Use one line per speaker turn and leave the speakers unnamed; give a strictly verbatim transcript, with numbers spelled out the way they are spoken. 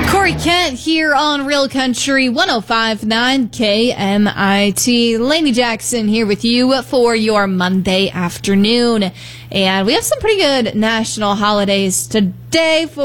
Corey Kent here on Real Country one oh five point nine K M I T. Lainey Jackson here with you for your Monday afternoon. And we have some pretty good national holidays today for